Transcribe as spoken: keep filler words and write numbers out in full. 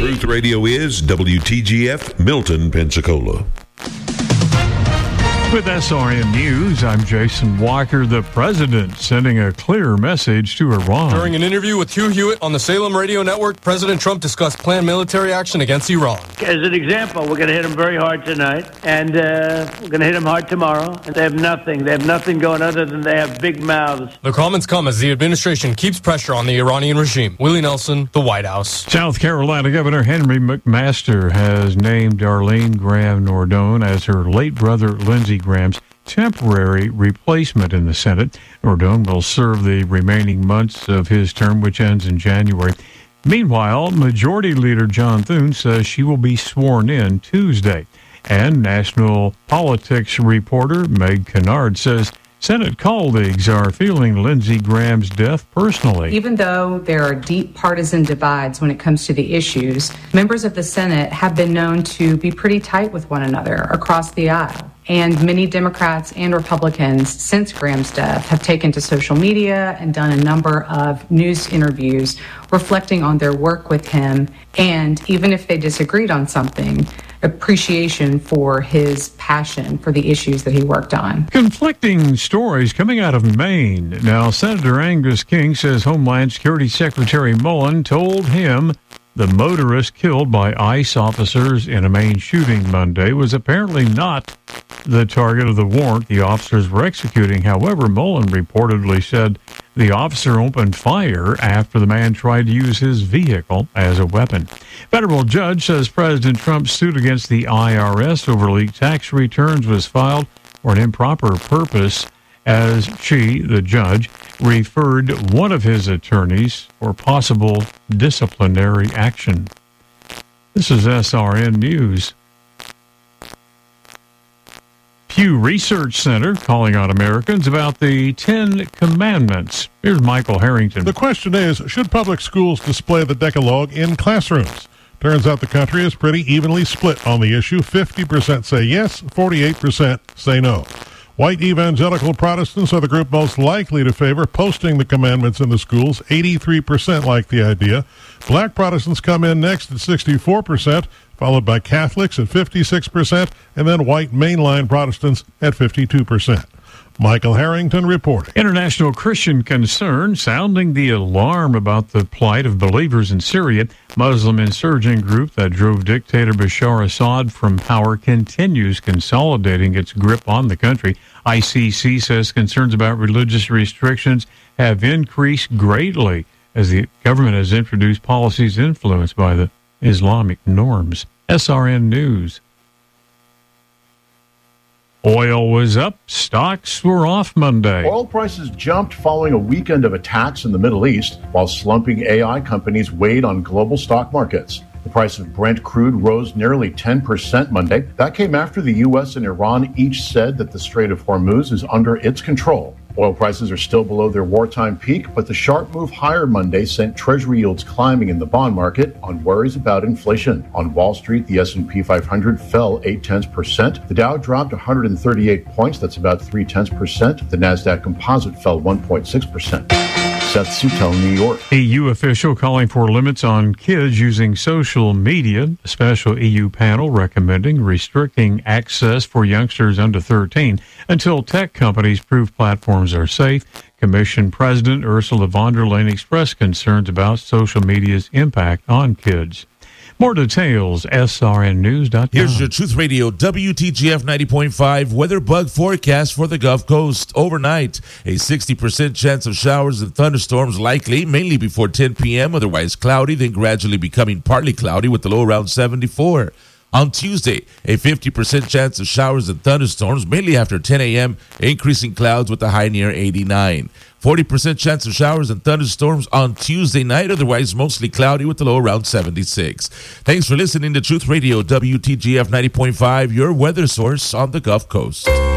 Truth Radio is W T G F Milton, Pensacola. With S R N News, I'm Jason Walker. The president sending a clear message to Iran. During an interview with Hugh Hewitt on the Salem Radio Network, President Trump discussed planned military action against Iran. As an example, we're going to hit them very hard tonight, and uh, we're going to hit them hard tomorrow. And they have nothing. They have nothing going other than they have big mouths. The comments come as the administration keeps pressure on the Iranian regime. Willie Nelson, the White House. South Carolina Governor Henry McMaster has named Darlene Graham Nordone as her late brother Lindsey Graham's temporary replacement in the Senate. Nordone will serve the remaining months of his term, which ends in January. Meanwhile, Majority Leader John Thune says she will be sworn in Tuesday. And national politics reporter Meg Kennard says Senate colleagues are feeling Lindsey Graham's death personally. Even though there are deep partisan divides when it comes to the issues, members of the Senate have been known to be pretty tight with one another across the aisle. And many Democrats and Republicans since Graham's death have taken to social media and done a number of news interviews reflecting on their work with him, and even if they disagreed on something, appreciation for his passion for the issues that he worked on. Conflicting stories coming out of Maine. Now, Senator Angus King says Homeland Security Secretary Mullen told him the motorist killed by ICE officers in a Maine shooting Monday was apparently not the target of the warrant the officers were executing. However, Mullen reportedly said the officer opened fire after the man tried to use his vehicle as a weapon. Federal judge says President Trump's suit against the I R S over leaked tax returns was filed for an improper purpose, as she, the judge, referred one of his attorneys for possible disciplinary action. This is S R N News. Pew Research Center calling on Americans about the Ten Commandments. Here's Michael Harrington. The question is, should public schools display the Decalogue in classrooms? Turns out the country is pretty evenly split on the issue. fifty percent say yes, forty-eight percent say no. White evangelical Protestants are the group most likely to favor posting the commandments in the schools. eighty-three percent like the idea. Black Protestants come in next at sixty-four percent, followed by Catholics at fifty-six percent, and then white mainline Protestants at fifty-two percent. Michael Harrington reporting. International Christian concern sounding the alarm about the plight of believers in Syria. Muslim insurgent group that drove dictator Bashar Assad from power continues consolidating its grip on the country. I C C says concerns about religious restrictions have increased greatly as the government has introduced policies influenced by the Islamic norms. S R N News. Oil was up. Stocks were off Monday. Oil prices jumped following a weekend of attacks in the Middle East, while slumping A I companies weighed on global stock markets. The price of Brent crude rose nearly ten percent Monday. That came after the U S and Iran each said that the Strait of Hormuz is under its control. Oil prices are still below their wartime peak, but the sharp move higher Monday sent Treasury yields climbing in the bond market on worries about inflation. On Wall Street, the S and P five hundred fell eight tenths percent. The Dow dropped one hundred thirty-eight points. That's about three tenths percent. The Nasdaq Composite fell one point six percent. Seth Sutel, New York. E U official calling for limits on kids using social media. A special E U panel recommending restricting access for youngsters under thirteen until tech companies prove platforms are safe. Commission President Ursula von der Leyen expressed concerns about social media's impact on kids. More details, S R N news dot com. Here's your Truth Radio W T G F ninety point five weather bug forecast for the Gulf Coast. Overnight, a sixty percent chance of showers and thunderstorms likely, mainly before ten p.m., otherwise cloudy, then gradually becoming partly cloudy with the low around seventy-four. On Tuesday, a fifty percent chance of showers and thunderstorms, mainly after ten a.m., increasing clouds with a high near eighty-nine. forty percent chance of showers and thunderstorms on Tuesday night, otherwise mostly cloudy with the low around seventy-six. Thanks for listening to Truth Radio W T G F ninety point five, your weather source on the Gulf Coast.